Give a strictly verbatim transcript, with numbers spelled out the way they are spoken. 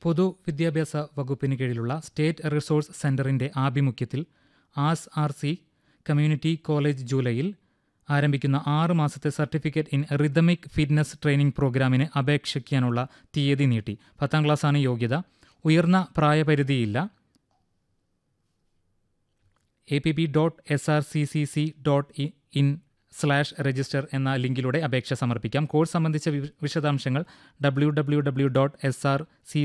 പൊതുവിദ്യാഭ്യാസ വകുപ്പിന് കീഴിലുള്ള സ്റ്റേറ്റ് റിസോഴ്സ് സെന്ററിന്റെ ആഭിമുഖ്യത്തിൽ as R C community college ജൂലൈയിൽ ആരംഭിക്കുന്ന ആറ് മാസത്തെ certificate in rhythmic fitness training പ്രോഗ്രാമിന് അപേക്ഷിക്കാനുള്ള തീയതി നീട്ടി. പത്താം ക്ലാസ്സാണ് യോഗ്യത. ഉയർന്ന പ്രായപരിധിയില്ല. A P P dot S R C C C dot in slash register എന്ന ലിങ്കിലൂടെ അപേക്ഷ സമർപ്പിക്കാം. കോഴ്സ് സംബന്ധിച്ച വിശദാംശങ്ങൾ W W W dot S R C